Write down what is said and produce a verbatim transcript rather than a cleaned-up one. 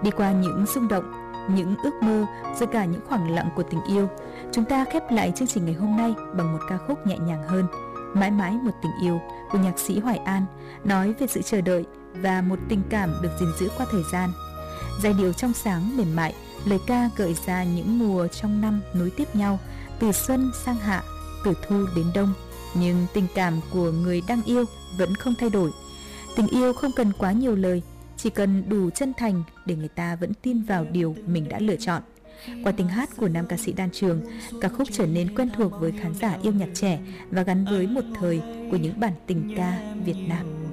Đi qua những rung động, những ước mơ, rồi cả những khoảng lặng của tình yêu, chúng ta khép lại chương trình ngày hôm nay bằng một ca khúc nhẹ nhàng hơn, Mãi mãi một tình yêu của nhạc sĩ Hoài An, nói về sự chờ đợi và một tình cảm được gìn giữ qua thời gian. Giai điệu trong sáng mềm mại, lời ca gợi ra những mùa trong năm nối tiếp nhau, từ xuân sang hạ, từ thu đến đông, nhưng tình cảm của người đang yêu vẫn không thay đổi. Tình yêu không cần quá nhiều lời, chỉ cần đủ chân thành để người ta vẫn tin vào điều mình đã lựa chọn. Qua tiếng hát của nam ca sĩ Đan Trường, ca khúc trở nên quen thuộc với khán giả yêu nhạc trẻ và gắn với một thời của những bản tình ca Việt Nam.